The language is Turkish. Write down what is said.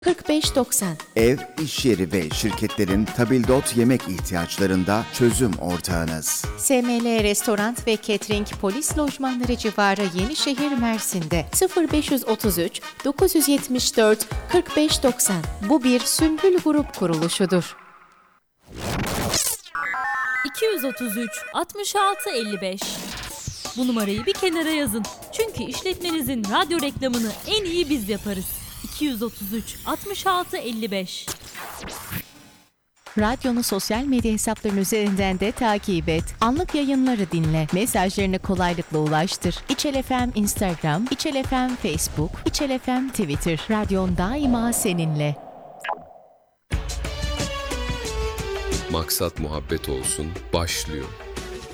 4590. Ev, iş yeri ve şirketlerin tabildot yemek ihtiyaçlarında çözüm ortağınız. SML Restoran ve Catering Polis Lojmanları civarı Yenişehir, Mersin'de 0533 974 4590. Bu bir Sümbül Grup kuruluşudur. 233 66 55. Bu numarayı bir kenara yazın. Çünkü işletmenizin radyo reklamını en iyi biz yaparız. 233 66 55. Radyonu sosyal medya hesapların üzerinden de takip et. Anlık yayınları dinle. Mesajlarını kolaylıkla ulaştır. İçel FM Instagram, İçel FM Facebook, İçel FM Twitter. Radyon daima seninle. Maksat muhabbet olsun başlıyor.